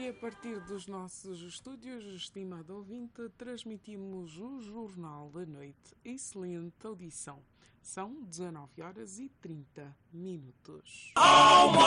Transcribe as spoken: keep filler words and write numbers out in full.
E a partir dos nossos estúdios, estimado ouvinte, transmitimos o Jornal da Noite. Excelente audição. São dezanove horas e trinta minutos.